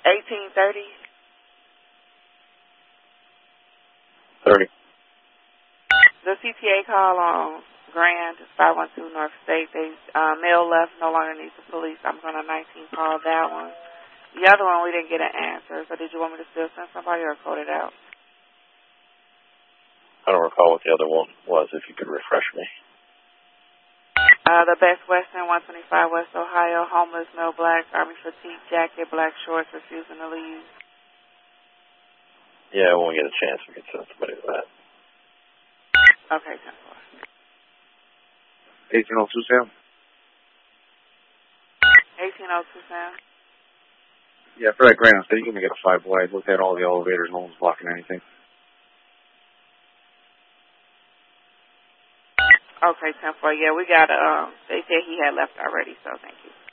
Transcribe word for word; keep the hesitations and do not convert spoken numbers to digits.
eighteen thirty. thirty. The C T A call on Grand, five one two North State. They, uh, male left, no longer needs the police. I'm going to nineteen call that one. The other one, we didn't get an answer. So did you want me to still send somebody or code it out? I don't recall what the other one was, if you could refresh me. Uh, the Best Western, one twenty-five West Ohio, homeless, male black, army fatigue jacket, black shorts, refusing to leave. Yeah, when we get a chance, we can send somebody to that. Okay, ten four. eighteen oh two, Sam? eighteen oh two, Sam. Yeah, for that Grand, so you can make it a five wide. Looked at all the elevators, no one's blocking anything. Okay, ten four. Yeah, we got, um, they said he had left already, so thank you.